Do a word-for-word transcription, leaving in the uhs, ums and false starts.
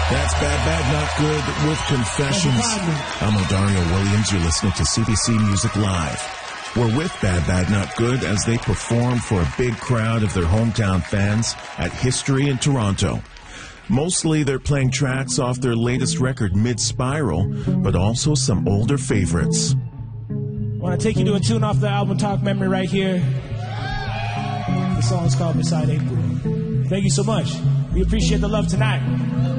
That's Bad Bad Not Good with Confessions. I'm Odario Williams. You're listening to C B C Music Live. We're with Bad Bad Not Good as they perform for a big crowd of their hometown fans at History in Toronto. Mostly they're playing tracks off their latest record, Mid-Spiral, but also some older favorites. I want to take you to a tune off the album Talk Memory right here. The song is called Beside April. Thank you so much. We appreciate the love tonight.